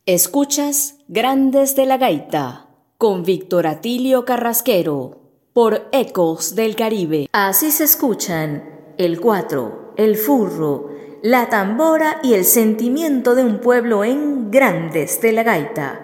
Escuchas Grandes de la Gaita con Víctor Atilio Carrasquero por Ecos del Caribe. Así se escuchan el cuatro, el furro, la tambora y el sentimiento de un pueblo en Grandes de la Gaita.